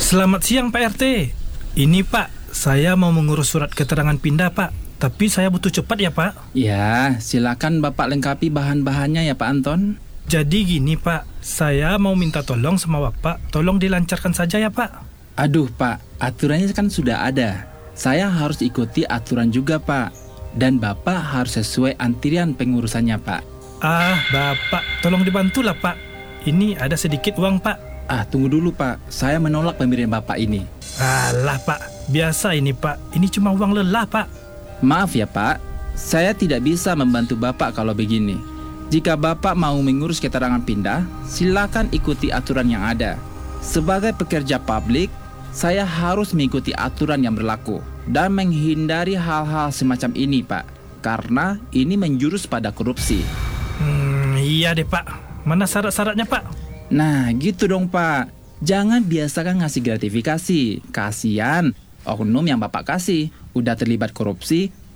Selamat siang Pak RT. Ini Pak, saya mau mengurus surat keterangan pindah Pak. Tapi saya butuh cepat ya Pak. Ya, silakan Bapak lengkapi bahan-bahannya ya Pak Anton. Jadi gini Pak, saya mau minta tolong sama Bapak. Tolong dilancarkan saja ya Pak. Aduh Pak, aturannya kan sudah ada. Saya harus ikuti aturan juga Pak. Dan Bapak harus sesuai antrian pengurusannya Pak. Bapak, tolong dibantulah Pak. Ini ada sedikit uang Pak. Tunggu dulu Pak, saya menolak pemberian Bapak ini. Alah Pak, biasa ini Pak. Ini cuma uang lelah Pak. Maaf ya Pak, saya tidak bisa membantu Bapak kalau begini. Jika Bapak mau mengurus keterangan pindah, silakan ikuti aturan yang ada. Sebagai pekerja publik, saya harus mengikuti aturan yang berlaku dan menghindari hal-hal semacam ini Pak, karena ini menjurus pada korupsi. Iya deh Pak. Mana syarat-syaratnya Pak? Nah gitu dong Pak, jangan biasakan ngasih gratifikasi. Kasian oknum yang Bapak kasih udah terlibat korupsi,